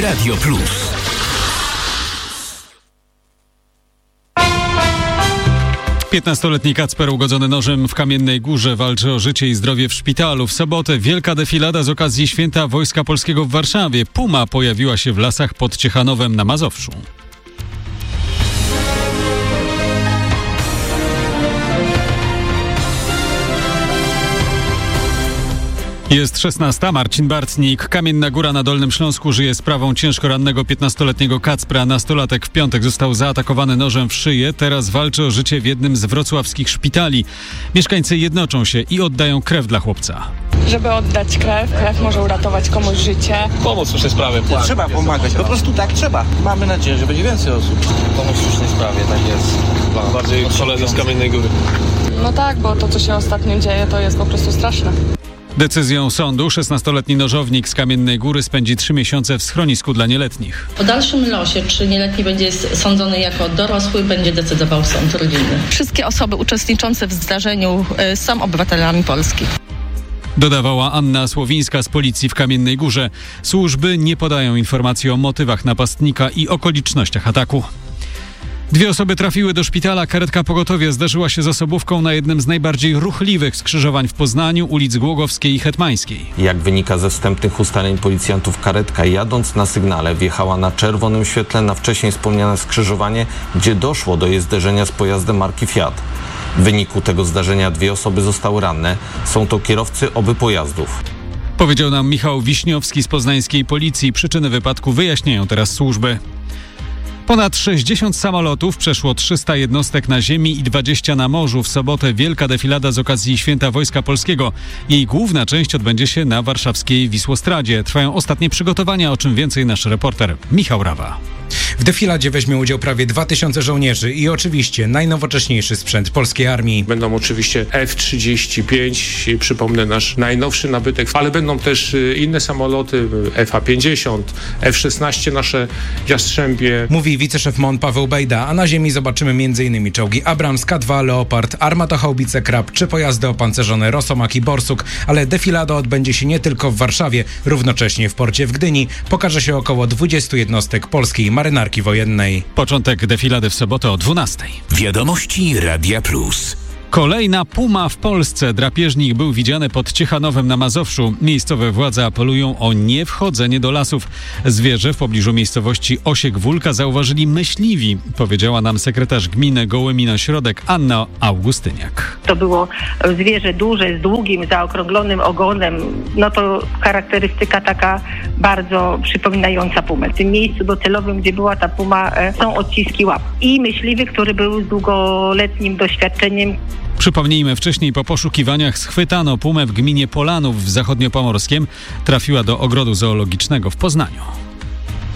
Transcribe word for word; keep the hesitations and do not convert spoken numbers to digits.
Radio Plus. piętnastoletni Kacper ugodzony nożem w Kamiennej Górze walczy o życie i zdrowie w szpitalu. W sobotę wielka defilada z okazji Święta Wojska Polskiego w Warszawie. Puma pojawiła się w lasach pod Ciechanowem na Mazowszu. Jest szesnasta. Marcin Bartnik. Kamienna Góra na Dolnym Śląsku żyje sprawą ciężko rannego piętnastoletniego Kacpra. Nastolatek w piątek został zaatakowany nożem w szyję. Teraz walczy o życie w jednym z wrocławskich szpitali. Mieszkańcy jednoczą się i oddają krew dla chłopca. Żeby oddać krew, krew może uratować komuś życie. Pomóc w słusznej sprawie. Trzeba pomagać, po prostu tak trzeba. Mamy nadzieję, że będzie więcej osób. Pomóc w słusznej sprawie, tak jest. Bardziej koledzy z Kamiennej Góry. No tak, bo to, co się ostatnio dzieje, to jest po prostu straszne. Decyzją sądu szesnastoletni nożownik z Kamiennej Góry spędzi trzy miesiące w schronisku dla nieletnich. O dalszym losie, czy nieletni będzie sądzony jako dorosły, będzie decydował sąd rodzinny. Wszystkie osoby uczestniczące w zdarzeniu y, są obywatelami Polski. Dodawała Anna Słowińska z policji w Kamiennej Górze. Służby nie podają informacji o motywach napastnika i okolicznościach ataku. Dwie osoby trafiły do szpitala. Karetka pogotowia zdarzyła się z osobówką na jednym z najbardziej ruchliwych skrzyżowań w Poznaniu, ulic Głogowskiej i Hetmańskiej. Jak wynika ze wstępnych ustaleń policjantów, karetka jadąc na sygnale wjechała na czerwonym świetle na wcześniej wspomniane skrzyżowanie, gdzie doszło do jej zderzenia z pojazdem marki Fiat. W wyniku tego zdarzenia dwie osoby zostały ranne. Są to kierowcy obu pojazdów. Powiedział nam Michał Wiśniowski z poznańskiej policji. Przyczyny wypadku wyjaśniają teraz służby. Ponad sześćdziesiąt samolotów, przeszło trzysta jednostek na ziemi i dwadzieścia na morzu. W sobotę wielka defilada z okazji Święta Wojska Polskiego. Jej główna część odbędzie się na warszawskiej Wisłostradzie. Trwają ostatnie przygotowania, o czym więcej nasz reporter Michał Rawa. W defiladzie weźmie udział prawie dwa tysiące żołnierzy i oczywiście najnowocześniejszy sprzęt polskiej armii. Będą oczywiście F trzydzieści pięć, przypomnę nasz najnowszy nabytek, ale będą też inne samoloty, F A pięćdziesiąt, F szesnaście nasze Jastrzębie. Mówi wiceszef M O N Paweł Bejda, a na ziemi zobaczymy m.in. czołgi Abrams, K dwa, Leopard, armatochaubice Krab czy pojazdy opancerzone Rosomak i Borsuk, ale defilada odbędzie się nie tylko w Warszawie, równocześnie w porcie w Gdyni pokaże się około dwudziestu jednostek polskiej marynarki wojennej. Początek defilady w sobotę o dwunastej. Wiadomości Radia Plus. Kolejna puma w Polsce. Drapieżnik był widziany pod Ciechanowem na Mazowszu. Miejscowe władze apelują o niewchodzenie do lasów. Zwierzę w pobliżu miejscowości Osiek-Wólka zauważyli myśliwi, powiedziała nam sekretarz gminy Gołębino-Środek Anna Augustyniak. To było zwierzę duże, z długim, zaokrąglonym ogonem. No to charakterystyka taka bardzo przypominająca pumę. W tym miejscu docelowym, gdzie była ta puma, są odciski łap. I myśliwy, który był z długoletnim doświadczeniem. Przypomnijmy, wcześniej po poszukiwaniach schwytano pumę w gminie Polanów w Zachodniopomorskiem. Trafiła do ogrodu zoologicznego w Poznaniu.